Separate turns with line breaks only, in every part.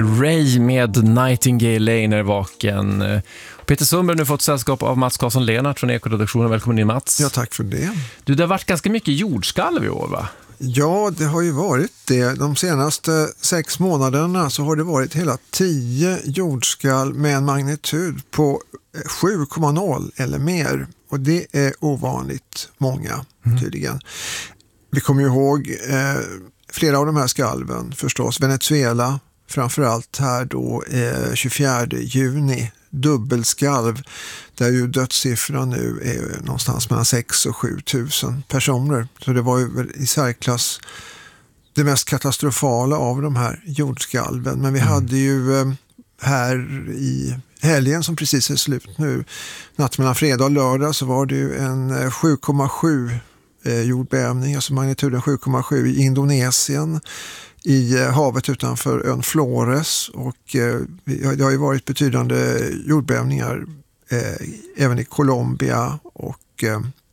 Ray med Nightingale Lane är vaken. Peter Sundberg har nu fått sällskap av Mats Karlsson-Lennart från Ekoredaktionen. Välkommen in, Mats.
Ja, tack för det.
Du, det har varit ganska mycket jordskalv i år, va?
Ja, det har ju varit det. De senaste 6 månaderna så har det varit hela 10 jordskalv med en magnitud på 7,0 eller mer. Och det är ovanligt många, tydligen. Vi kommer ju ihåg flera av de här skalven förstås. Venezuela, framförallt här då 24 juni. Dubbelskalv, där ju dödssiffran nu är någonstans mellan 6 och 7 000 personer. Så det var ju i särklass det mest katastrofala av de här jordskalven. Men vi hade ju här i helgen som precis är slut nu, natt mellan fredag och lördag, så var det ju en 7,7 jordbävning, alltså magnituden 7,7 i Indonesien, i havet utanför ön Flores, och det har ju varit betydande jordbävningar även i Colombia och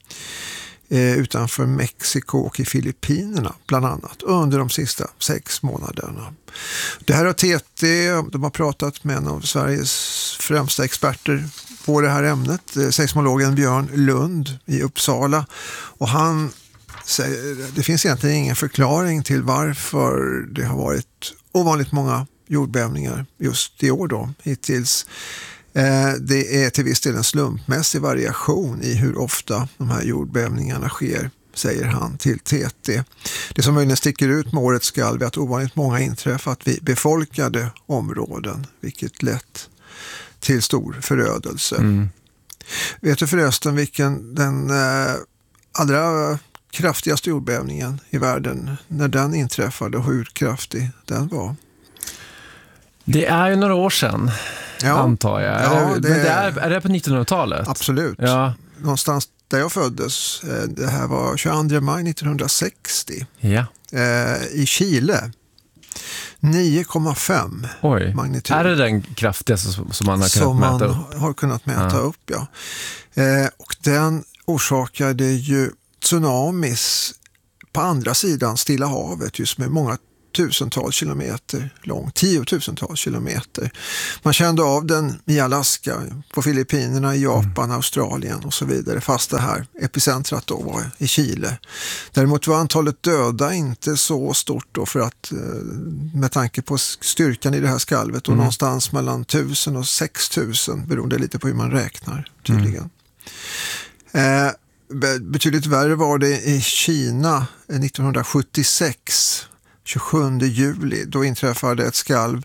utanför Mexiko och i Filippinerna bland annat under de sista 6 månaderna. Det här har TT, de har pratat med en av Sveriges främsta experter på det här ämnet, seismologen Björn Lund i Uppsala, och han säger det finns egentligen ingen förklaring till varför det har varit ovanligt många jordbävningar just i år då, hittills. Det är till viss del en slumpmässig variation i hur ofta de här jordbävningarna sker, säger han till TT. Det som möjligen sticker ut med årets skalv är att ovanligt många inträffat vid befolkade områden, vilket lett till stor förödelse. Vet du förresten vilken den allra kraftigaste jordbävningen i världen, när den inträffade och hur kraftig den var?
Det är ju några år sedan, antar jag.
Ja,
är det på 1900-talet?
Absolut.
Ja.
Någonstans där jag föddes, det här var 22 maj 1960.
Ja.
I Chile. 9,5 magnitud.
Är det den kraftigaste som man har kunnat mäta upp?
Som man har kunnat mäta upp, ja. Och den orsakade ju tsunamis på andra sidan Stilla havet, just med många tusentals kilometer lång, 10-tusentals kilometer. Man kände av den i Alaska, på Filippinerna, i Japan, Australien och så vidare, fast det här epicentrat då var i Chile. Däremot var antalet döda inte så stort då, för att med tanke på styrkan i det här skalvet och någonstans mellan 1000 och 6000, beroende lite på hur man räknar tydligen. Betydligt värre var det i Kina 1976, 27 juli. Då inträffade ett skalv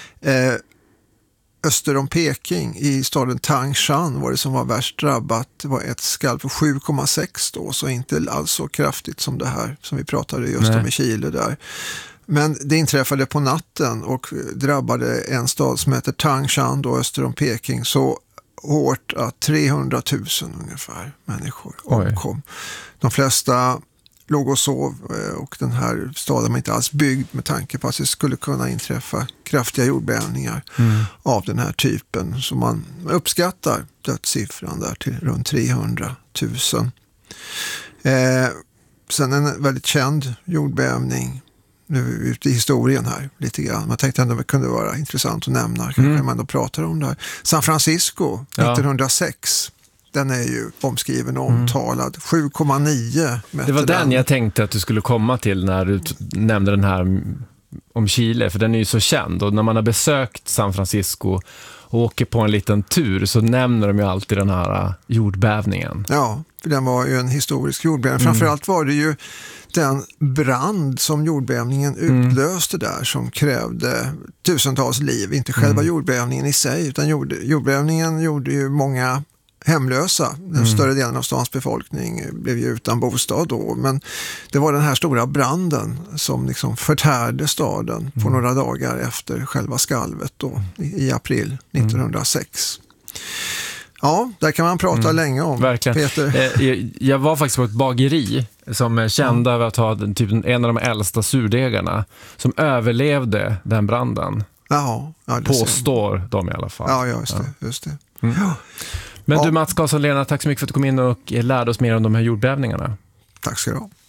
öster om Peking, i staden Tangshan var det som var värst drabbat. Det var ett skalv på 7,6 då, så inte alls så kraftigt som det här som vi pratade just om i Chile där. Men det inträffade på natten och drabbade en stad som heter Tangshan då, öster om Peking, så hårt att 300 000 ungefär människor omkom. De flesta låg och sov, och den här staden var inte alls byggd med tanke på att det skulle kunna inträffa kraftiga jordbävningar av den här typen. Så man uppskattar dödssiffran där till runt 300 000. Sen en väldigt känd jordbävning nu ute i historien här lite grann. Man tänkte ändå att det kunde vara intressant att nämna, kanske man då pratar om det här. San Francisco 1906. Den är ju omskriven och omtalad. 7,9 meter.
Det var den jag tänkte att du skulle komma till när du nämnde den här om Chile, för den är ju så känd. Och när man har besökt San Francisco och åker på en liten tur, så nämner de ju alltid den här jordbävningen.
Ja, för den var ju en historisk jordbävning. Framförallt var det ju den brand som jordbävningen utlöste där, som krävde tusentals liv. Inte själva jordbävningen i sig, utan jordbävningen gjorde ju många hemlösa. Den större delen av stans befolkning blev ju utan bostad då, men det var den här stora branden som liksom förtärde staden på några dagar efter själva skalvet då, i april 1906. Ja, där kan man prata länge om.
Verkligen.
Peter.
Jag var faktiskt på ett bageri som är kända över att ha en av de äldsta surdegarna som överlevde den branden.
Ja, det
påstår de i alla fall.
Ja, just det.
Ja. Men du, Mats Karlsson-Lennart, tack så mycket för att du kom in och lärde oss mer om de här jordbävningarna.
Tack ska du ha.